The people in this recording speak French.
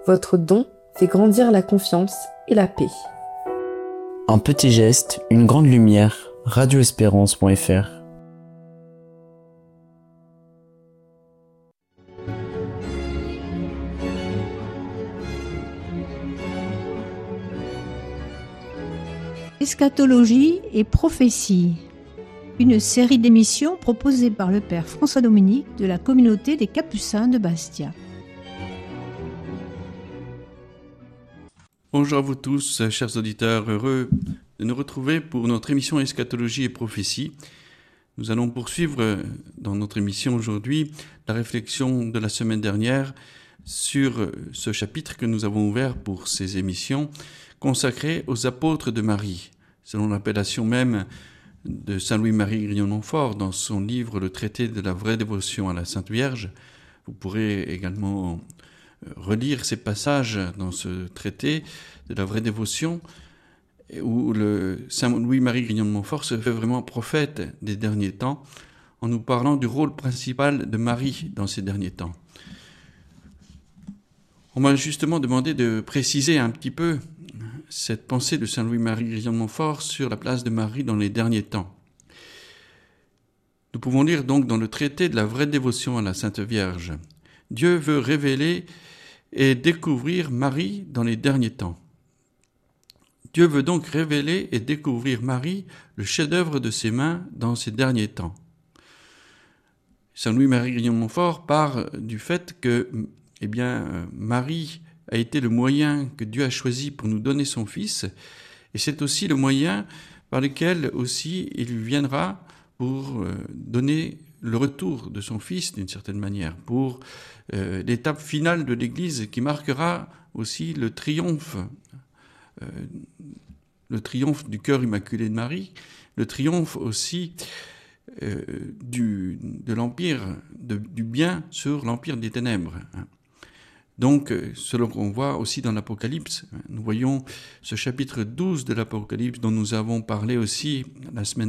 Votre don fait grandir la confiance et la paix. Un petit geste, une grande lumière. radioespérance.fr. Eschatologie et prophétie, une série d'émissions proposée par le Père François-Dominique de la communauté des Capucins de Bastia. Bonjour à vous tous, chers auditeurs, heureux de nous retrouver pour notre émission Eschatologie et prophétie. Nous allons poursuivre dans notre émission aujourd'hui la réflexion de la semaine dernière sur ce chapitre que nous avons ouvert pour ces émissions consacré aux apôtres de Marie, selon l'appellation même de Saint Louis-Marie Grignon-Montfort dans son livre Le traité de la vraie dévotion à la Sainte Vierge. Vous pourrez également relire ces passages dans ce traité de la vraie dévotion où le Saint Louis-Marie Grignon de Montfort se fait vraiment prophète des derniers temps en nous parlant du rôle principal de Marie dans ces derniers temps. On m'a justement demandé de préciser un petit peu cette pensée de Saint Louis-Marie Grignon de Montfort sur la place de Marie dans les derniers temps. Nous pouvons lire donc dans le traité de la vraie dévotion à la Sainte Vierge: Dieu veut révéler et découvrir Marie dans les derniers temps. Dieu veut donc révéler et découvrir Marie, le chef-d'œuvre de ses mains, dans ces derniers temps. Saint Louis-Marie Grignon de Montfort part du fait que, Marie a été le moyen que Dieu a choisi pour nous donner son Fils, et c'est aussi le moyen par lequel aussi il viendra pour donner le retour de son Fils d'une certaine manière, pour l'étape finale de l'Église qui marquera aussi le triomphe du cœur immaculé de Marie, le triomphe aussi de l'empire du bien sur l'empire des ténèbres. Donc, selon qu'on voit aussi dans l'Apocalypse, nous voyons ce chapitre 12 de l'Apocalypse dont nous avons parlé aussi la semaine